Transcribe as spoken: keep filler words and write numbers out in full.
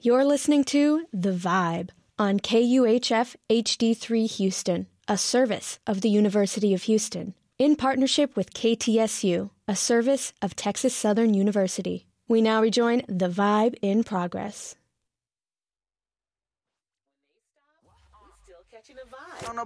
You're listening to The Vibe on K U H F H D three Houston, a service of the University of Houston, in partnership with K T S U, a service of Texas Southern University. We now rejoin The Vibe in progress. On a